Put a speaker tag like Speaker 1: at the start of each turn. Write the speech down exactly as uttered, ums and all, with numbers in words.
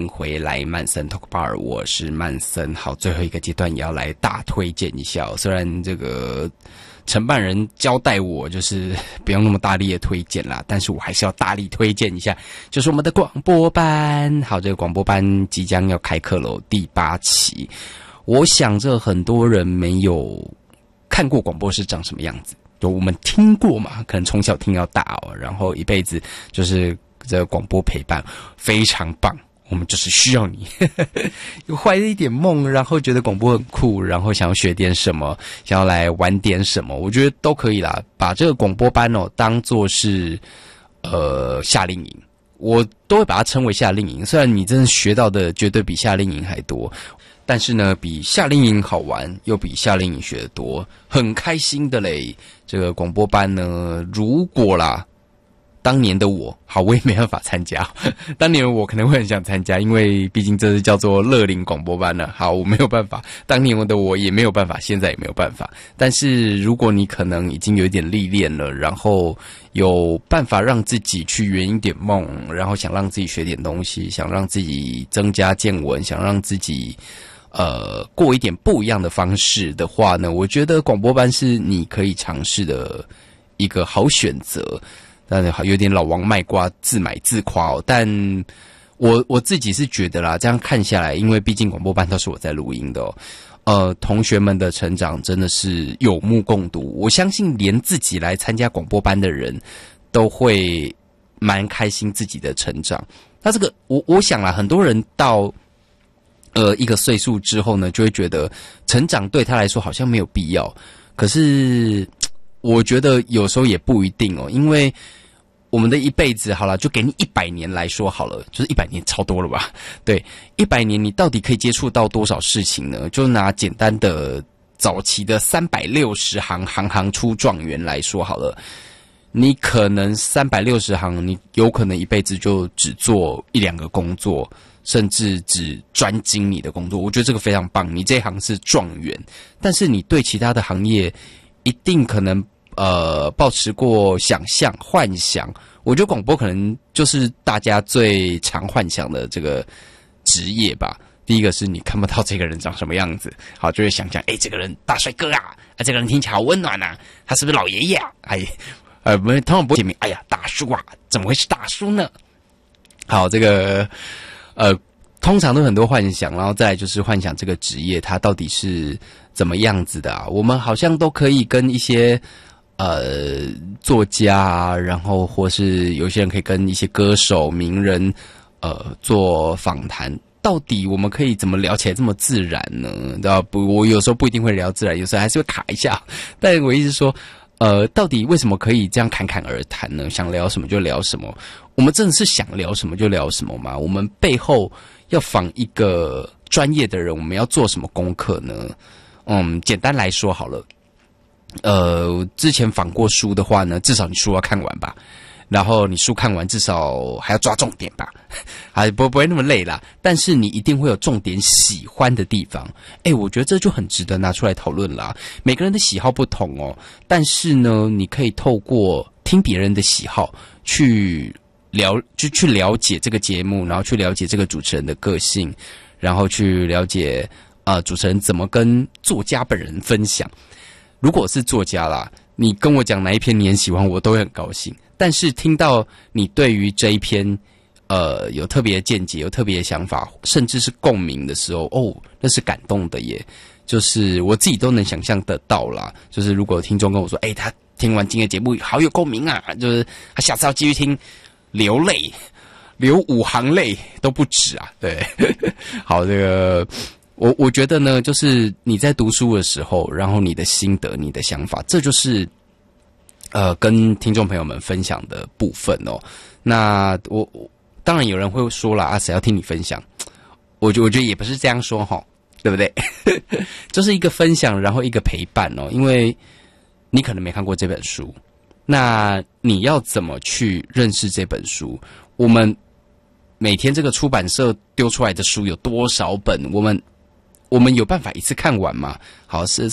Speaker 1: 迎回来曼森 Talk Bar， 我是曼森。好，最后一个阶段也要来大推荐一下、哦，虽然这个承办人交代我就是不用那么大力的推荐啦，但是我还是要大力推荐一下，就是我们的广播班。好，这个广播班即将要开课了，第八期。我想这很多人没有看过广播是长什么样子，就我们听过嘛，可能从小听到大哦，然后一辈子就是这个广播陪伴，非常棒。我们就是需要你有怀着一点梦，然后觉得广播很酷，然后想要学点什么，想要来玩点什么，我觉得都可以啦。把这个广播班哦当作是呃夏令营，我都会把它称为夏令营。虽然你真的学到的绝对比夏令营还多，但是呢，比夏令营好玩，又比夏令营学得多，很开心的嘞。这个广播班呢，如果啦。当年的我，好，我也没办法参加。当年的我可能会很想参加，因为毕竟这是叫做乐龄广播班了。好，我没有办法。当年的我也没有办法，现在也没有办法。但是如果你可能已经有一点历练了，然后有办法让自己去圆一点梦，然后想让自己学点东西，想让自己增加见闻，想让自己呃过一点不一样的方式的话呢，我觉得广播班是你可以尝试的一个好选择。但有点老王卖瓜自买自夸哦，但我我自己是觉得啦，这样看下来，因为毕竟广播班都是我在录音的哦，呃，同学们的成长真的是有目共睹。我相信连自己来参加广播班的人都会蛮开心自己的成长。那这个我我想啦，很多人到呃一个岁数之后呢，就会觉得成长对他来说好像没有必要，可是我觉得有时候也不一定哦，因为我们的一辈子好了，就给你一百年来说好了，就是一百年超多了吧？对，一百年你到底可以接触到多少事情呢？就拿简单的早期的三百六十行，行行出状元来说好了，你可能三百六十行，你有可能一辈子就只做一两个工作，甚至只专精你的工作。我觉得这个非常棒，你这一行是状元，但是你对其他的行业一定可能。呃，抱持过想象、幻想，我觉得广播可能就是大家最常幻想的这个职业吧。第一个是你看不到这个人长什么样子，好，就会想象，哎，这个人大帅哥啊，啊，这个人听起来好温暖啊，他是不是老爷爷啊？哎，呃，不，通常不会点名，哎呀，大叔啊，怎么会是大叔呢？好，这个，呃。通常都很多幻想，然后再来就是幻想这个职业它到底是怎么样子的啊？我们好像都可以跟一些呃作家啊，然后或是有些人可以跟一些歌手、名人呃做访谈。到底我们可以怎么聊起来这么自然呢？对吧？不，我有时候不一定会聊自然，有时候还是会卡一下。但我一直说，呃，到底为什么可以这样侃侃而谈呢？想聊什么就聊什么。我们真的是想聊什么就聊什么吗？我们背后要访一个专业的人，我们要做什么功课呢？嗯，简单来说好了，呃，之前访过书的话呢，至少你书要看完吧，然后你书看完至少还要抓重点吧，还不不会那么累啦。但是你一定会有重点喜欢的地方，哎，我觉得这就很值得拿出来讨论啦。每个人的喜好不同哦，但是呢，你可以透过听别人的喜好去。了就去了解这个节目，然后去了解这个主持人的个性，然后去了解呃主持人怎么跟作家本人分享。如果是作家啦，你跟我讲哪一篇你很喜欢，我都会很高兴。但是听到你对于这一篇呃有特别的见解、有特别的想法，甚至是共鸣的时候，哦，那是感动的耶。就是我自己都能想象得到啦。就是如果听众跟我说，哎，他听完今天的节目好有共鸣啊，就是他下次要继续听。流泪，流五行泪都不止啊！对，好，这个我我觉得呢，就是你在读书的时候，然后你的心得、你的想法，这就是呃跟听众朋友们分享的部分哦。那我我当然有人会说了啊，谁要听你分享？我觉我觉得也不是这样说哈，对不对？就是一个分享，然后一个陪伴哦，因为你可能没看过这本书。那你要怎么去认识这本书？我们每天这个出版社丢出来的书有多少本？我们我们有办法一次看完吗？好，是